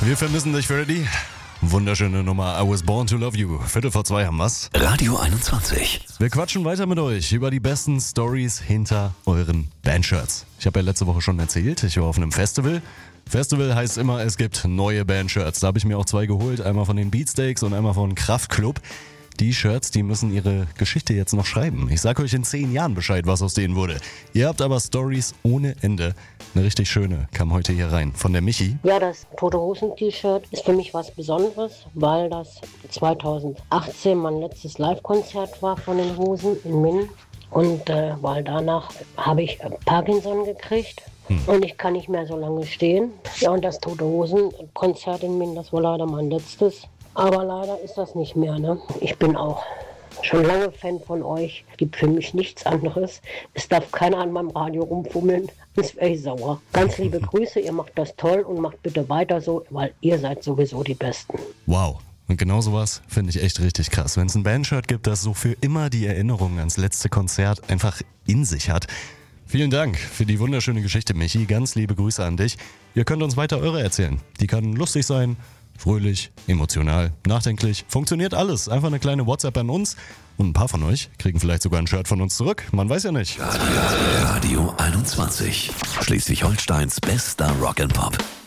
Wir vermissen dich, Freddy. Wunderschöne Nummer, I was born to love you. 2:15 haben wir's. Radio 21. Wir quatschen weiter mit euch über die besten Stories hinter euren Bandshirts. Ich habe ja letzte Woche schon erzählt, ich war auf einem Festival. Festival heißt immer, es gibt neue Bandshirts. Da habe ich mir auch 2 geholt, einmal von den Beatsteaks und einmal von Kraftklub. Die Shirts, die müssen ihre Geschichte jetzt noch schreiben. Ich sag euch in 10 Jahren Bescheid, was aus denen wurde. Ihr habt aber Stories ohne Ende. Eine richtig schöne kam heute hier rein. Von der Michi. Ja, das Tote Hosen T-Shirt ist für mich was Besonderes, weil das 2018 mein letztes Live-Konzert war von den Hosen in Minden. Und weil danach habe ich Parkinson gekriegt. Und ich kann nicht mehr so lange stehen. Ja, und das Tote Hosen Konzert in Minden, das war leider mein letztes. Aber leider ist das nicht mehr, ne? Ich bin auch schon lange Fan von euch. Gibt für mich nichts anderes. Es darf keiner an meinem Radio rumfummeln. Das wäre ich sauer. Ganz liebe Grüße, ihr macht das toll und macht bitte weiter so, weil ihr seid sowieso die Besten. Wow. Und genau sowas finde ich echt richtig krass. Wenn es ein Bandshirt gibt, das so für immer die Erinnerung ans letzte Konzert einfach in sich hat. Vielen Dank für die wunderschöne Geschichte, Michi. Ganz liebe Grüße an dich. Ihr könnt uns weiter eure erzählen. Die kann lustig sein, fröhlich, emotional, nachdenklich. Funktioniert alles. Einfach eine kleine WhatsApp an uns. Und ein paar von euch kriegen vielleicht sogar ein Shirt von uns zurück. Man weiß ja nicht. Radio 21. Schleswig-Holsteins bester Rock'n'Pop.